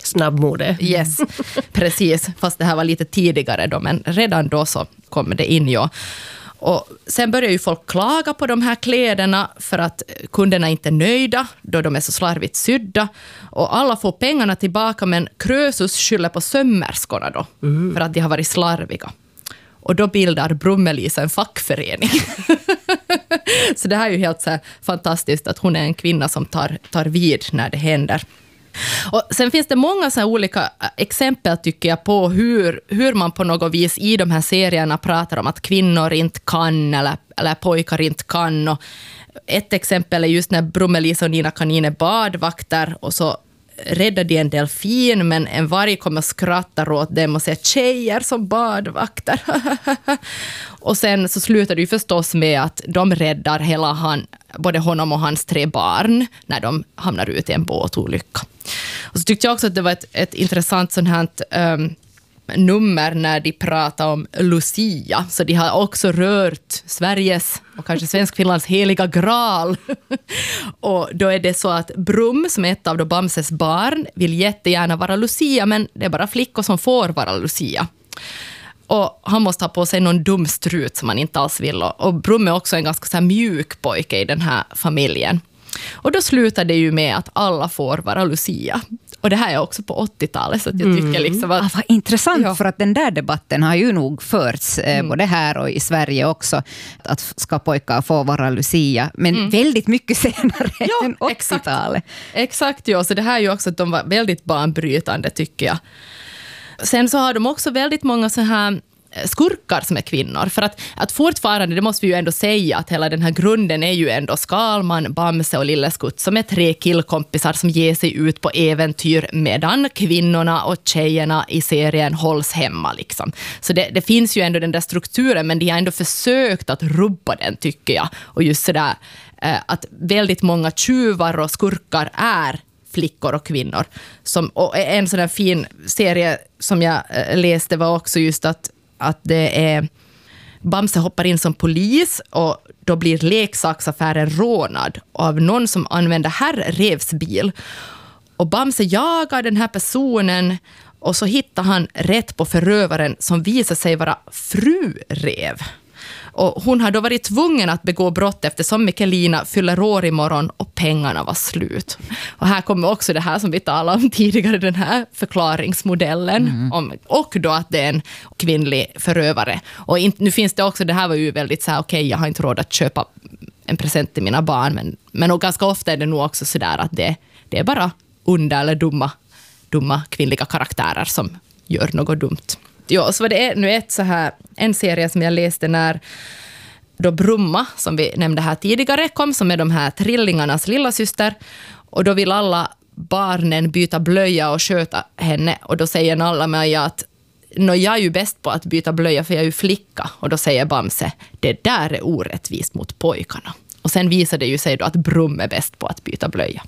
snabbmode. Yes, precis. Fast det här var lite tidigare då, men redan då så kom det in, ja. Och sen börjar ju folk klaga på de här kläderna för att kunderna inte är nöjda då de är så slarvigt sydda. Och alla får pengarna tillbaka, men Krösus skyller på sömmerskorna då för att de har varit slarviga. Och då bildar Brummelisa en fackförening. Så det här är ju helt så här fantastiskt att hon är en kvinna som tar vid när det händer. Och sen finns det många så här olika exempel tycker jag på hur man på något vis i de här serierna pratar om att kvinnor inte kan eller pojkar inte kan. Och ett exempel är just när Brummelisa och Nina Kanin är badvakter och så räddar de en delfin, men en varg kommer skrattar åt dem och säger tjejer som badvakter. Och sen så slutar det ju förstås med att de räddar både honom och hans 3 barn när de hamnar ut i en båtolycka. Och så tyckte jag också att det var ett intressant sånt här nummer när de pratar om Lucia. Så de har också rört Sveriges och kanske Svenskfinlands heliga graal. Och då är det så att Brum, som är ett av Bamses barn, vill jättegärna vara Lucia, men det är bara flickor som får vara Lucia. Och han måste ha på sig någon dum strut som han inte alls vill. Och Brum är också en ganska så här mjuk pojke i den här familjen. Och då slutar det ju med att alla får vara Lucia. Och det här är också på 80-talet, så att jag tycker liksom att... vad intressant, för att den där debatten har ju nog förts både här och i Sverige också, att ska pojkar få vara Lucia, men väldigt mycket senare än 80-talet. Exakt, ja. Så det här är ju också att de var väldigt banbrytande tycker jag. Sen så har de också väldigt många så här skurkar som är kvinnor. För att fortfarande, det måste vi ju ändå säga, att hela den här grunden är ju ändå Skalman, Bamse och Lilleskutt som är 3 killkompisar som ger sig ut på äventyr medan kvinnorna och tjejerna i serien hålls hemma liksom. Så det finns ju ändå den där strukturen, men de har ändå försökt att rubba den tycker jag. Och just sådär att väldigt många tjuvar och skurkar är flickor och kvinnor. Och en sån där fin serie som jag läste var också just att det är Bamse hoppar in som polis och då blir leksaksaffären rånad av någon som använder Herrevs bil. Och Bamse jagar den här personen och så hittar han rätt på förövaren som visar sig vara fru Rev. Och hon har då varit tvungen att begå brott eftersom Mikkelina fyller år imorgon och pengarna var slut. Och här kommer också det här som vi talade om tidigare, den här förklaringsmodellen. Och då att det är en kvinnlig förövare. Och nu finns det också, det här var ju väldigt så här, okej, jag har inte råd att köpa en present till mina barn. Men och ganska ofta är det nog också sådär att det är bara onda eller dumma kvinnliga karaktärer som gör något dumt. Ja, så var det nu en serie som jag läste när då Brumma, som vi nämnde här tidigare, kom, som är de här trillingarnas lilla syster. Och då vill alla barnen byta blöja och sköta henne. Och då säger alla mig att jag är ju bäst på att byta blöja för jag är ju flicka. Och då säger Bamse, det där är orättvist mot pojkarna. Och sen visar det ju sig då att Brum är bäst på att byta blöja.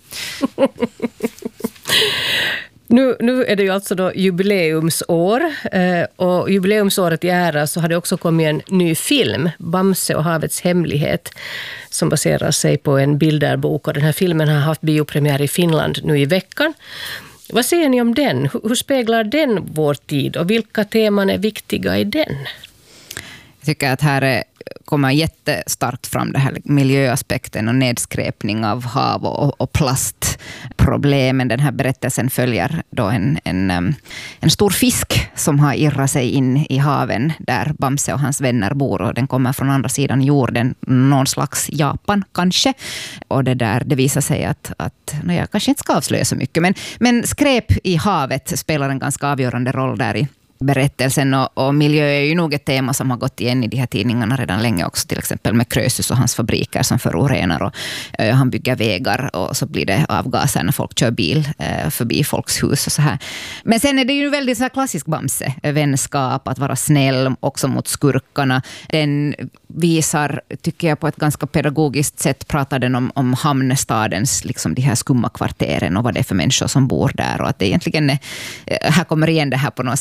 Nu är det ju alltså då jubileumsår, och jubileumsåret i ära så har det också kommit en ny film, Bamse och havets hemlighet, som baserar sig på en bilderbok, och den här filmen har haft biopremiär i Finland nu i veckan. Vad säger ni om den? Hur speglar den vår tid och vilka teman är viktiga i den? Jag tycker att här kommer jättestarkt fram det här miljöaspekten och nedskräpning av hav och plastproblemen. Den här berättelsen följer då en stor fisk som har irrat sig in i haven där Bamse och hans vänner bor, och den kommer från andra sidan jorden, någon slags Japan kanske. Och det visar sig att jag kanske inte ska avslöja så mycket, men skräp i havet spelar en ganska avgörande roll där i berättelsen, och miljö är ju nog ett tema som har gått igen i de här tidningarna redan länge också, till exempel med Krösus och hans fabriker som förorenar, och han bygger vägar och så blir det avgaser när folk kör bil förbi folks hus och så här. Men sen är det ju väldigt så här klassisk Bamse, vänskap, att vara snäll också mot skurkarna. Den visar, tycker jag, på ett ganska pedagogiskt sätt, pratar den om hamnstadens, liksom de här skumma kvarteren och vad det är för människor som bor där, och att det egentligen här kommer igen det här på något sätt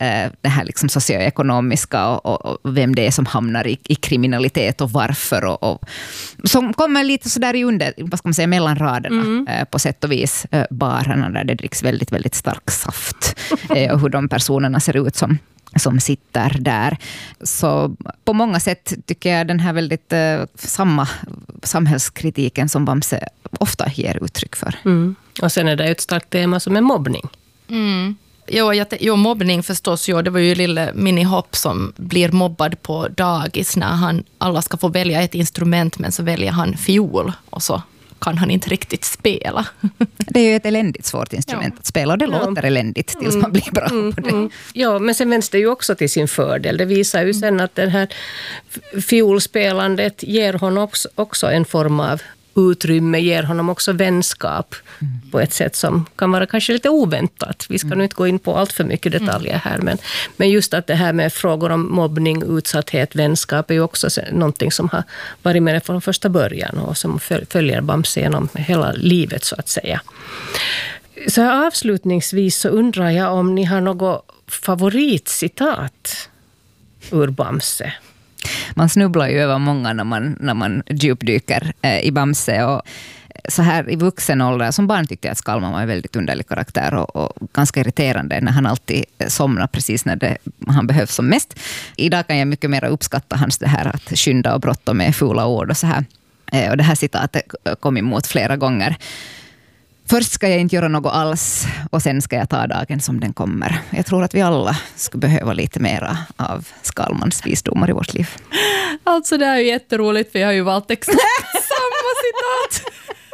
det här liksom socioekonomiska och vem det är som hamnar i kriminalitet och varför. Och som kommer lite så där i under, vad ska man säga, mellan raderna på sätt och vis. Barerna där det dricks väldigt, väldigt stark saft. Och hur de personerna ser ut som sitter där. Så på många sätt tycker jag den här väldigt samma samhällskritiken som Bamse ofta ger uttryck för. Och sen är det ett starkt tema som är mobbning. Jo, mobbning förstås. Det var ju lille Minihopp som blir mobbad på dagis när alla ska få välja ett instrument, men så väljer han fiol och så kan han inte riktigt spela. Det är ju ett eländigt svårt instrument att spela och det låter eländigt tills man blir bra på det. Ja, men sen vänds det ju också till sin fördel. Det visar ju sen att det här fiolspelandet ger honom också en form av utrymme, ger honom också vänskap på ett sätt som kan vara kanske lite oväntat. Vi ska nu inte gå in på allt för mycket detaljer här, men just att det här med frågor om mobbning, utsatthet, vänskap är ju också någonting som har varit med från första början och som följer Bamse genom hela livet så att säga. Så här avslutningsvis så undrar jag om ni har något favoritcitat ur Bamse? Man snubblar ju över många när man djupdyker i Bamse, och så här i vuxen ålder, som barn tyckte jag att Skalman var en väldigt underlig karaktär och ganska irriterande när han alltid somnar precis när han behövs som mest. Idag kan jag mycket mer uppskatta hans det här att skynda och bråttom med fula ord och så här. Och det här citatet kom emot flera gånger. Först ska jag inte göra något alls och sen ska jag ta dagen som den kommer. Jag tror att vi alla skulle behöva lite mera av Skalmans visdomar i vårt liv. Alltså det är ju jätteroligt, för jag har ju valt exakt samma citat.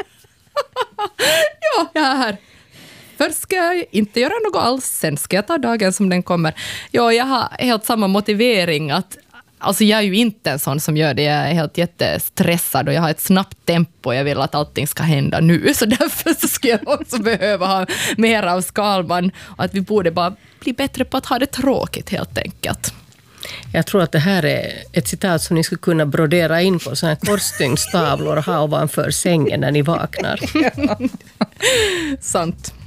Ja, jag är här. Först ska jag inte göra något alls, sen ska jag ta dagen som den kommer. Ja, jag har helt samma motivering att alltså jag är ju inte en sån som gör det. Jag är helt jättestressad och jag har ett snabbt tempo. Jag vill att allting ska hända nu. Så därför så skulle jag också behöva ha mer av Skalman. Och att vi borde bara bli bättre på att ha det tråkigt helt enkelt. Jag tror att det här är ett citat som ni skulle kunna brodera in på såna här korsstyngstavlor och ha ovanför sängen när ni vaknar. Sant.